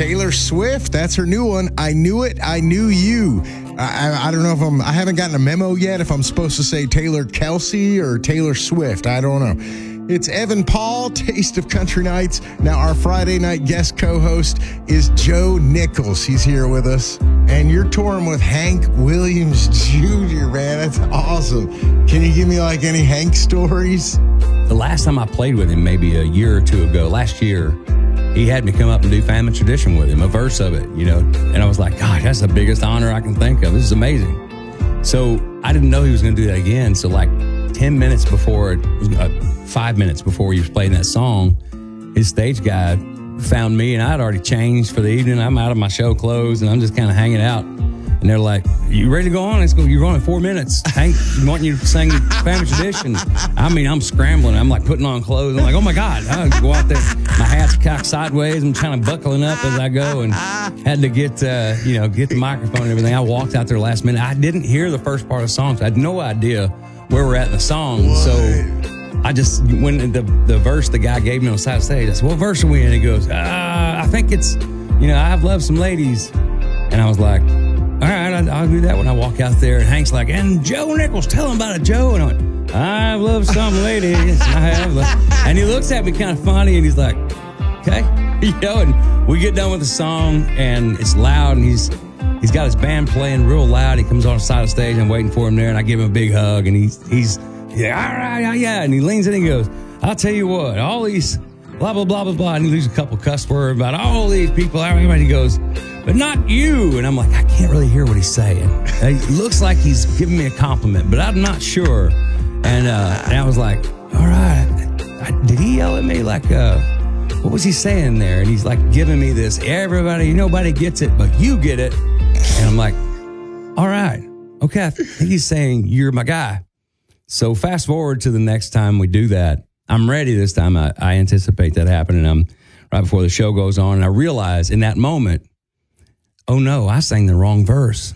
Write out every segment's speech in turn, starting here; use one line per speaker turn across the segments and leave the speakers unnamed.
Taylor Swift, that's her new one. I Knew It, I Knew You. I don't know if I haven't gotten a memo yet if I'm supposed to say Taylor Kelsey or Taylor Swift. I don't know. It's Evan Paul, Taste of Country Nights. Now, our Friday night guest co-host is Joe Nichols. He's here with us. And you're touring with Hank Williams Jr., man. That's awesome. Can you give me like any Hank stories?
The last time I played with him, maybe a year or two ago, last year, he had me come up and do Family Tradition with him, a verse of it, you know. And I was like, God, that's the biggest honor I can think of. This is amazing. So I didn't know he was going to do that again. So like 10 minutes before, 5 minutes before he was playing that song, his stage guy found me, and I had already changed for the evening. I'm out of my show clothes, and I'm just kind of hanging out. And they're like, you ready to go on? Let's go. You're going in 4 minutes. Hank, want you to sing Family Tradition. I mean, I'm scrambling. I'm like putting on clothes. I'm like, oh my God. I go out there. My hat's cocked sideways. I'm kind of buckling up as I go, and had to get the microphone and everything. I walked out there last minute. I didn't hear the first part of the song, so I had no idea where we're at in the song. What? So I just, when the verse the guy gave me on the side of the stage, I said, what verse are we in? He goes, I think it's, I've loved some ladies. And I was like, all right, I'll do that when I walk out there. And Hank's like, and Joe Nichols, tell him about it, Joe. And I went, I've loved some ladies. I have. And he looks at me kind of funny, and he's like, okay. And we get done with the song, and it's loud, and he's got his band playing real loud. He comes on the side of the stage. I'm waiting for him there, and I give him a big hug, and he's like, all right, yeah. And he leans in and he goes, I'll tell you what, all these blah, blah, blah, blah, blah. And he leaves a couple cuss words about all these people. And he goes, but not you. And I'm like, I can't really hear what he's saying. It looks like he's giving me a compliment, but I'm not sure. And I was like, all right. Did he yell at me? Like, what was he saying there? And he's like giving me this, nobody gets it, but you get it. And I'm like, all right. Okay, I think he's saying you're my guy. So fast forward to the next time we do that. I'm ready this time. I anticipate that happening. I'm right before the show goes on, and I realize in that moment, oh no, I sang the wrong verse.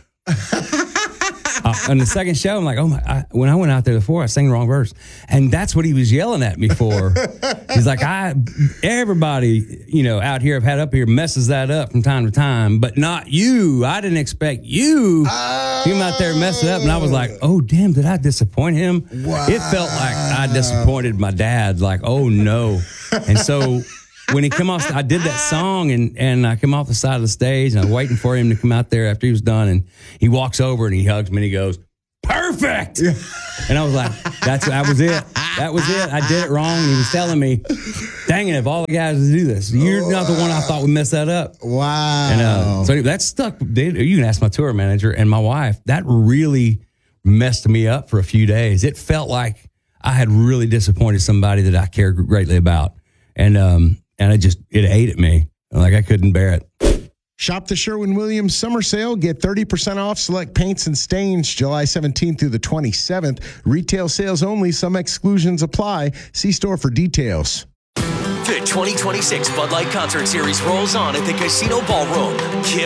On the second show, I'm like, when I went out there before, I sang the wrong verse. And that's what he was yelling at me for. He's like, everybody, out here, I've had up here messes that up from time to time, but not you. I didn't expect you to come out there and mess it up. And I was like, oh, damn, did I disappoint him?
Wow.
It felt like I disappointed my dad. Like, oh no. And so when he came off, I did that song, and I come off the side of the stage, and I was waiting for him to come out there after he was done, and he walks over and he hugs me and he goes, perfect. Yeah. And I was like, that was it. That was it. I did it wrong. And he was telling me, dang it, if all the guys do this, you're not the one I thought would mess that up.
Wow.
And so that stuck. You can ask my tour manager and my wife. That really messed me up for a few days. It felt like I had really disappointed somebody that I cared greatly about. And it ate at me. Like I couldn't bear it.
Shop the Sherwin-Williams summer sale. Get 30% off select paints and stains July 17th through the 27th. Retail sales only. Some exclusions apply. See store for details.
The 2026 Bud Light Concert Series rolls on at the Casino Ballroom.